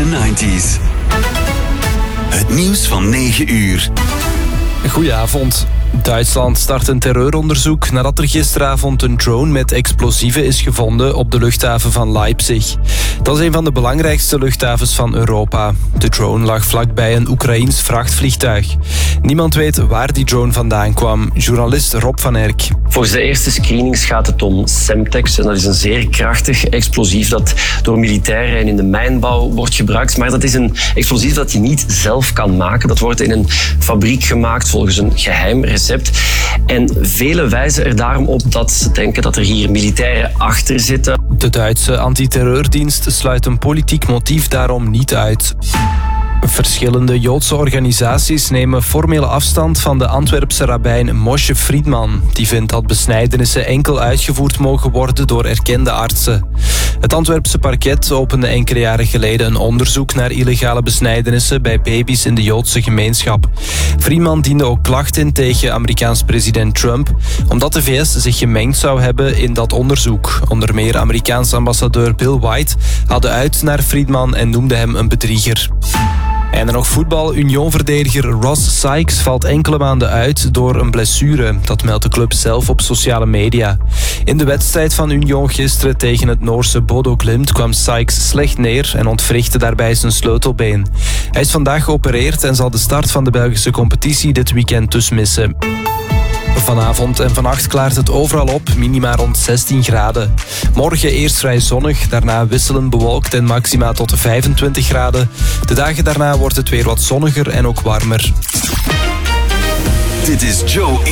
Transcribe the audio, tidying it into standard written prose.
90s. Het nieuws van 9 uur. Goedenavond. Duitsland start een terreuronderzoek nadat er gisteravond een drone met explosieven is gevonden op de luchthaven van Leipzig. Dat is een van de belangrijkste luchthavens van Europa. De drone lag vlakbij een Oekraïens vrachtvliegtuig. Niemand weet waar die drone vandaan kwam. Journalist Rob van Erk. Volgens de eerste screenings gaat het om Semtex. En dat is een zeer krachtig explosief dat door militairen en in de mijnbouw wordt gebruikt. Maar dat is een explosief dat je niet zelf kan maken. Dat wordt in een fabriek gemaakt volgens een geheim recept. En velen wijzen er daarom op dat ze denken dat er hier militairen achter zitten. De Duitse antiterreurdienst sluit een politiek motief daarom niet uit. Verschillende Joodse organisaties nemen formele afstand van de Antwerpse rabbijn Moshe Friedman. Die vindt dat besnijdenissen enkel uitgevoerd mogen worden door erkende artsen. Het Antwerpse parket opende enkele jaren geleden een onderzoek naar illegale besnijdenissen bij baby's in de Joodse gemeenschap. Friedman diende ook klachten in tegen Amerikaans president Trump, omdat de VS zich gemengd zou hebben in dat onderzoek. Onder meer Amerikaans ambassadeur Bill White haalde uit naar Friedman en noemde hem een bedrieger. En dan nog voetbal. Union-verdediger Ross Sykes valt enkele maanden uit door een blessure. Dat meldt de club zelf op sociale media. In de wedstrijd van Union gisteren tegen het Noorse Bodo Glimt kwam Sykes slecht neer en ontwrichtte daarbij zijn sleutelbeen. Hij is vandaag geopereerd en zal de start van de Belgische competitie dit weekend dus missen. Vanavond en vannacht klaart het overal op, minima rond 16 graden. Morgen eerst vrij zonnig, daarna wisselend bewolkt en maxima tot 25 graden. De dagen daarna wordt het weer wat zonniger en ook warmer. Dit is Joe